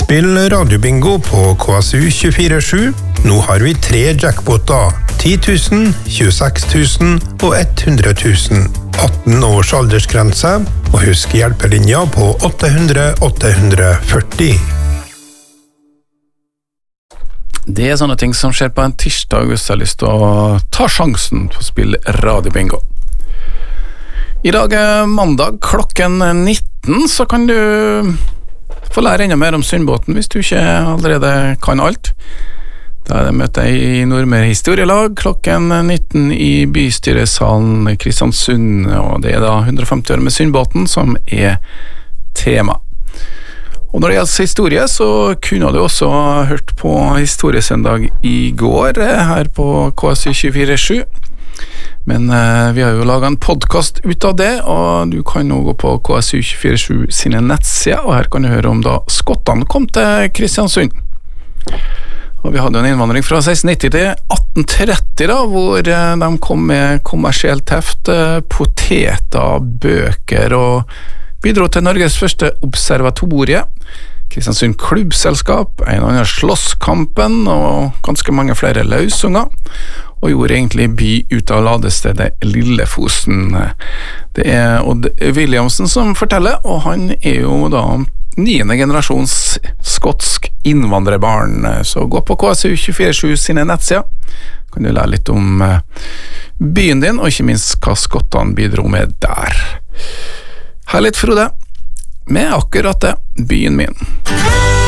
Spill radiobingo på KSU 24/7. Nå har vi 3 jackpoter. 10 000, 26 000 og 100 000. 18 års aldersgrense, og husk hjelpelinja på 800 840. Det sånne ting som skjer på en tirsdag hvis du har lyst til å ta sjansen på å spille radiobingo. I dag mandag klokken 19, så kan du få lære enda mer om Sundbåten hvis du ikke allerede kan alt. Da det møte i Nordmøre Historielag klokken 19 i bystyresalen Kristiansund, og det da 150 år med Sundbåten som tema. Og når det gjelder historie, så kunne du også hørt på Historiesøndag i går her på KSU 24/7. Men vi har jo laget en podcast ut av det, og du kan nå gå på KSU 24/7 sine nettsider, og her kan du høre om da skottene kom til Kristiansund. Og vi hadde en innvandring fra 1690 til 1830 da, hvor de kom med kommersielt heft, poteter, bøker og bidro til Norges første observatorie, Kristiansund klubbselskap, en annen slåsskampen og ganske mange flere løsunger, og gjorde egentlig by ut av ladestedet Lillefosen. Det Odd Williamsen som forteller, og han jo da 9. generasjons skotsk innvandrerbarn. Så gå på KSU 24/7 sine nettsider, kan du lære litt om byen din, og ikke minst hva skottene bidro med der. Her litt Frode, med akkurat det, byen min.